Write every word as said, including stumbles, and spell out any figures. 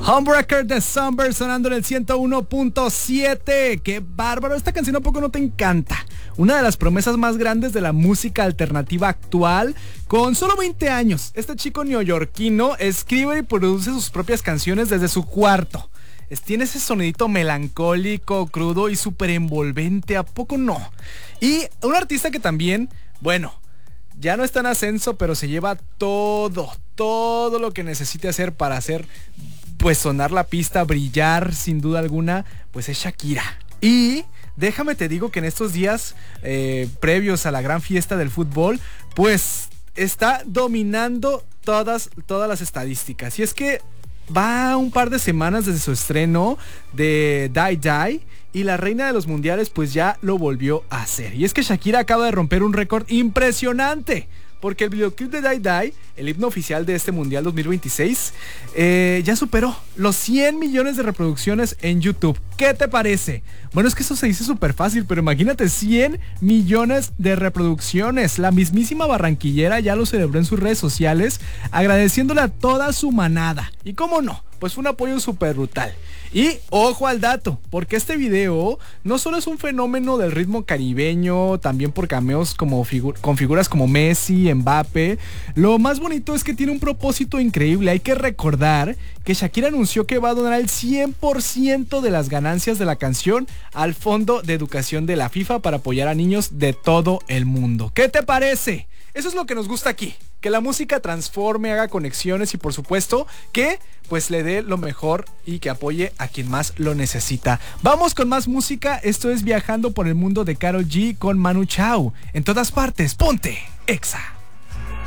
Homebreaker de Sunburst sonando en el ciento uno punto siete. ¡Qué bárbaro! Esta canción ¿a poco no te encanta? Una de las promesas más grandes de la música alternativa actual. Con solo veinte años, este chico neoyorquino escribe y produce sus propias canciones desde su cuarto. Es, tiene ese sonidito melancólico, crudo y súper envolvente, ¿a poco no? Y un artista que también, bueno, ya no está en ascenso, pero se lleva todo, todo lo que necesite hacer para hacer, pues sonar la pista, brillar sin duda alguna, pues es Shakira. Y déjame te digo que en estos días eh, previos a la gran fiesta del fútbol, pues está dominando todas, todas las estadísticas. Y es que va un par de semanas desde su estreno de Die Die y la reina de los mundiales pues ya lo volvió a hacer. Y es que Shakira acaba de romper un récord impresionante, porque el videoclip de Die Die, el himno oficial de este Mundial dos mil veintiséis, eh, ya superó los cien millones de reproducciones en YouTube. ¿Qué te parece? Bueno, es que eso se dice súper fácil, pero imagínate, cien millones de reproducciones. La mismísima barranquillera ya lo celebró en sus redes sociales, agradeciéndole a toda su manada. Y cómo no, pues fue un apoyo súper brutal. Y ojo al dato, porque este video no solo es un fenómeno del ritmo caribeño, también por cameos como figu- con figuras como Messi, Mbappé. Lo más bonito es que tiene un propósito increíble. Hay que recordar que Shakira anunció que va a donar el cien por ciento de las ganancias de la canción al Fondo de Educación de la FIFA para apoyar a niños de todo el mundo. ¿Qué te parece? Eso es lo que nos gusta aquí, que la música transforme, haga conexiones y por supuesto que pues le dé lo mejor y que apoye a quien más lo necesita. Vamos con más música, esto es Viajando por el Mundo de Karol G con Manu Chao. En todas partes, ponte Exa.